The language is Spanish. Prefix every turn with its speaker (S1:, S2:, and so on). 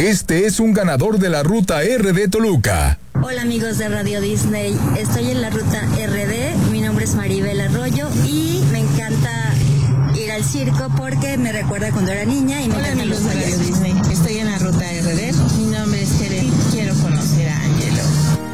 S1: Este es un ganador de la Ruta R de Toluca.
S2: Hola amigos de Radio Disney, estoy en la Ruta RD, mi nombre es Maribel Arroyo y me encanta ir al circo porque me recuerda cuando era niña y me encantan los payasos.